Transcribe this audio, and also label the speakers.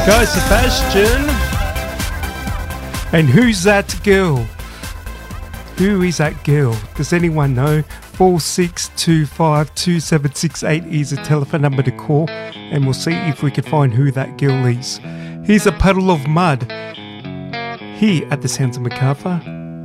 Speaker 1: Guy Sebastian. And who's that girl? Who is that girl? Does anyone know? 46252768 is a telephone number to call, and we'll see if we can find who that girl is. Here's a puddle of mud here at the Sounds of Macarthur.